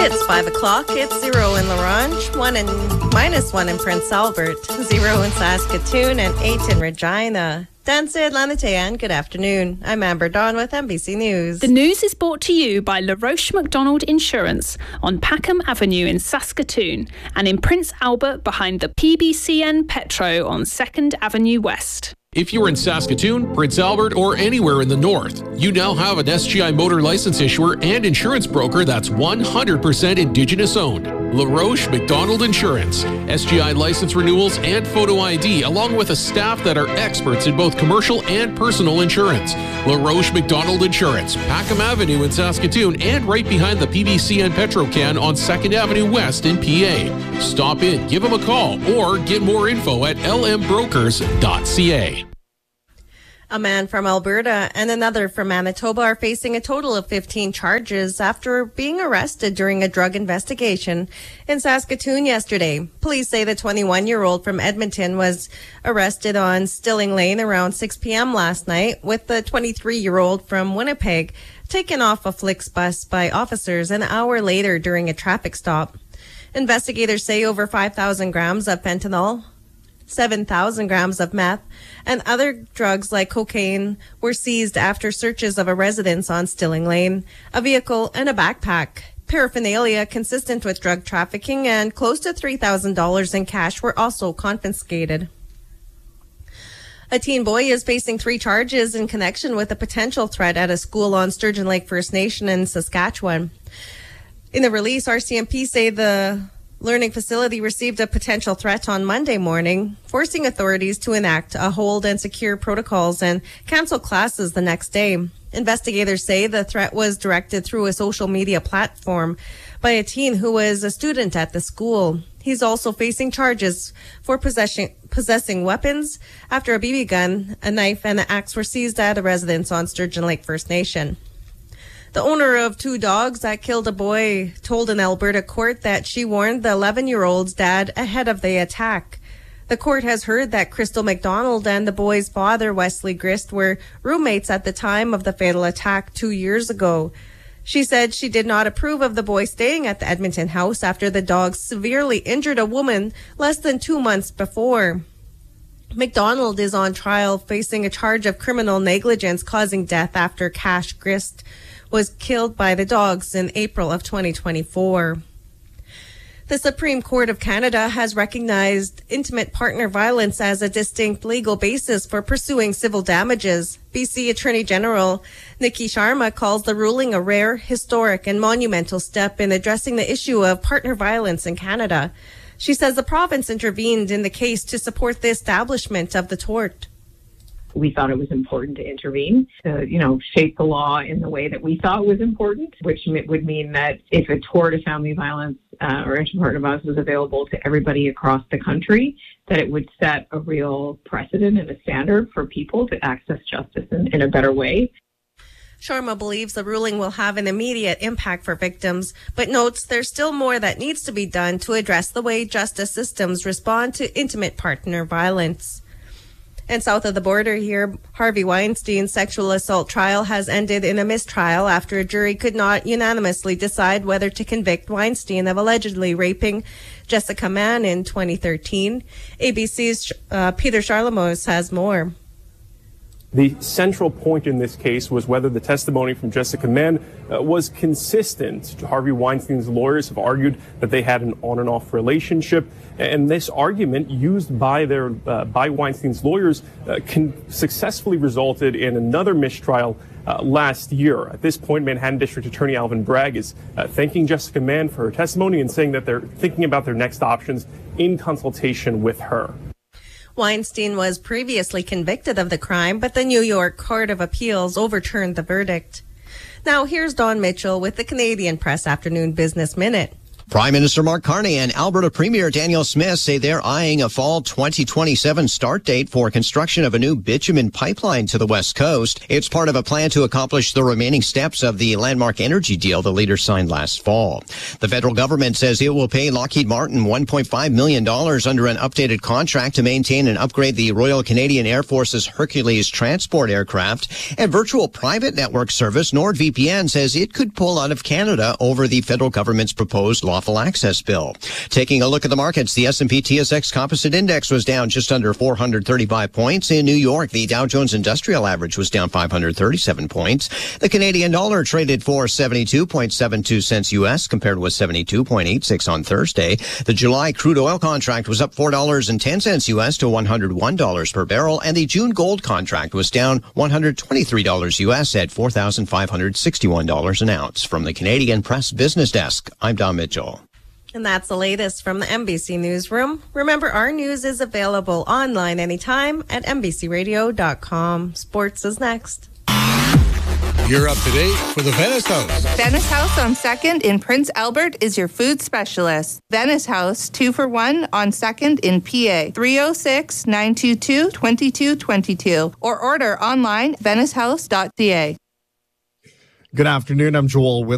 It's 5 o'clock. It's 0 in La Ronge, -1 in Prince Albert, 0 in Saskatoon, and 8 in Regina. Dansid Lanatayan, good afternoon. I'm Amber Dawn with NBC News. The news is brought to you by LaRoche McDonald Insurance on Packham Avenue in Saskatoon and in Prince Albert behind the PBCN Petro on 2nd Avenue West. If you're in Saskatoon, Prince Albert, or anywhere in the north, you now have an SGI motor license issuer and insurance broker that's 100% Indigenous owned. LaRoche McDonald Insurance. SGI license renewals and photo ID, along with a staff that are experts in both commercial and personal insurance. LaRoche McDonald Insurance, Packham Avenue in Saskatoon, and right behind the PBCN Petrocan on 2nd Avenue West in PA. Stop in, give them a call, or get more info at lmbrokers.ca. A man from Alberta and another from Manitoba are facing a total of 15 charges after being arrested during a drug investigation in Saskatoon yesterday. Police say the 21-year-old from Edmonton was arrested on Stilling Lane around 6 p.m. last night, with the 23-year-old from Winnipeg taken off a Flixbus by officers an hour later during a traffic stop. Investigators say over 5,000 grams of fentanyl, 7,000 grams of meth, and other drugs like cocaine were seized after searches of a residence on Stilling Lane, a vehicle, and a backpack. Paraphernalia consistent with drug trafficking and close to $3,000 in cash were also confiscated. A teen boy is facing 3 charges in connection with a potential threat at a school on Sturgeon Lake First Nation in Saskatchewan. In the release, RCMP say the learning facility received a potential threat on Monday morning, forcing authorities to enact a hold and secure protocols and cancel classes the next day. Investigators say the threat was directed through a social media platform by a teen who was a student at the school. He's also facing charges for possessing weapons after a BB gun, a knife, and an axe were seized at a residence on Sturgeon Lake First Nation. The owner of 2 dogs that killed a boy told an Alberta court that she warned the 11-year-old's dad ahead of the attack. The court has heard that Crystal McDonald and the boy's father, Wesley Grist, were roommates at the time of the fatal attack 2 years ago. She said she did not approve of the boy staying at the Edmonton house after the dogs severely injured a woman less than 2 months before. McDonald is on trial facing a charge of criminal negligence causing death after Cash Grist was killed by the dogs in April of 2024. The Supreme Court of Canada has recognized intimate partner violence as a distinct legal basis for pursuing civil damages. BC Attorney General Nikki Sharma calls the ruling a rare, historic, and monumental step in addressing the issue of partner violence in Canada. She says the province intervened in the case to support the establishment of the tort. We thought it was important to intervene, to, shape the law in the way that we thought was important, which would mean that if a tort of family violence or inter-partner violence was available to everybody across the country, that it would set a real precedent and a standard for people to access justice in a better way. Sharma believes the ruling will have an immediate impact for victims, but notes there's still more that needs to be done to address the way justice systems respond to intimate partner violence. And south of the border here, Harvey Weinstein's sexual assault trial has ended in a mistrial after a jury could not unanimously decide whether to convict Weinstein of allegedly raping Jessica Mann in 2013. ABC's Peter Charlemos has more. The central point in this case was whether the testimony from Jessica Mann was consistent. Harvey Weinstein's lawyers have argued that they had an on and off relationship, and this argument used by Weinstein's lawyers successfully resulted in another mistrial last year. At this point, Manhattan District Attorney Alvin Bragg is thanking Jessica Mann for her testimony and saying that they're thinking about their next options in consultation with her. Weinstein was previously convicted of the crime, but the New York Court of Appeals overturned the verdict. Now here's Don Mitchell with the Canadian Press Afternoon Business Minute. Prime Minister Mark Carney and Alberta Premier Danielle Smith say they're eyeing a fall 2027 start date for construction of a new bitumen pipeline to the West Coast. It's part of a plan to accomplish the remaining steps of the landmark energy deal the leaders signed last fall. The federal government says it will pay Lockheed Martin $1.5 million under an updated contract to maintain and upgrade the Royal Canadian Air Force's Hercules transport aircraft. And virtual private network service NordVPN says it could pull out of Canada over the federal government's proposed lawful access bill. Taking a look at the markets, the S&P TSX Composite Index was down just under 435 points. In New York, the Dow Jones Industrial Average was down 537 points. The Canadian dollar traded for 72.72 cents U.S. compared with 72.86 on Thursday. The July crude oil contract was up $4.10 U.S. to $101 per barrel, and the June gold contract was down $123 U.S. at $4,561 an ounce. From the Canadian Press Business Desk, I'm Don Mitchell. And that's the latest from the NBC Newsroom. Remember, our news is available online anytime at NBCRadio.com. Sports is next. You're up to date for the Venice House. Venice House on 2nd in Prince Albert is your food specialist. Venice House, 2 for $1 on 2nd in PA. 306-922-2222. Or order online, venicehouse.ca. Good afternoon. I'm Joel with